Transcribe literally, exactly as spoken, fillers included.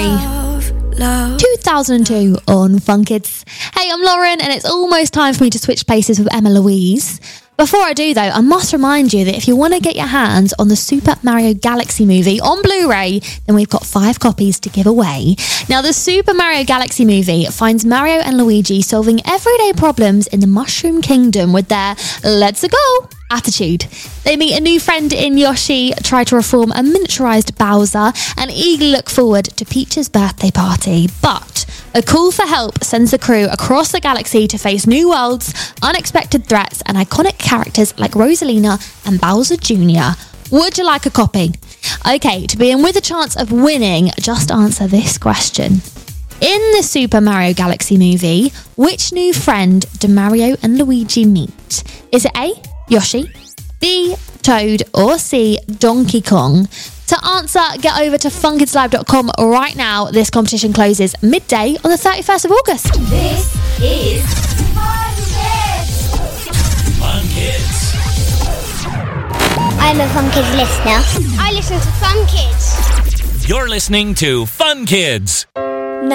February two thousand two on Fun Kids. Hey, I'm Lauren, and it's almost time for me to switch places with Emma Louise. Before I do, though, I must remind you that if you want to get your hands on the Super Mario Galaxy movie on Blu-ray, then we've got five copies to give away. Now, the Super Mario Galaxy movie finds Mario and Luigi solving everyday problems in the Mushroom Kingdom with their let's go attitude. They meet a new friend in Yoshi, try to reform a miniaturized Bowser, and eagerly look forward to Peach's birthday party. But a call for help sends the crew across the galaxy to face new worlds, unexpected threats, and iconic characters like Rosalina and Bowser Junior Would you like a copy? Okay, to be in with a chance of winning, just answer this question. In the Super Mario Galaxy movie, which new friend do Mario and Luigi meet? Is it A, Yoshi, B, Toad, or C, Donkey Kong? To answer, get over to fun kids live dot com right now. This competition closes midday on the thirty-first of August. This is Fun Kids. Fun Kids. I'm a Fun Kids listener. I listen to Fun Kids. You're listening to Fun Kids.